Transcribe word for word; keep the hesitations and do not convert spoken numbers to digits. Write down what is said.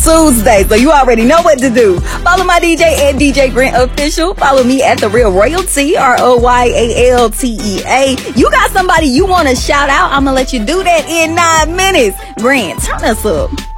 Tuesday. So you already know what to do. Follow my D J at D J Grant Official. Follow me at The Real Royalty, R O Y A L T E A. You got somebody you want to shout out? I'm going to let you do that in nine minutes. Grant, turn us up.